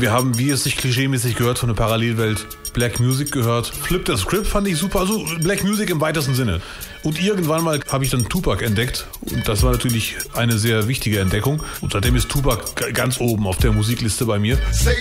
wir haben, wie es sich klischeemäßig gehört, von der Parallelwelt Black Music gehört. Flip the Script fand ich super, also Black Music im weitesten Sinne. Und irgendwann mal habe ich dann Tupac entdeckt und das war natürlich eine sehr wichtige Entdeckung. Und seitdem ist Tupac ganz oben auf der Musikliste bei mir. Say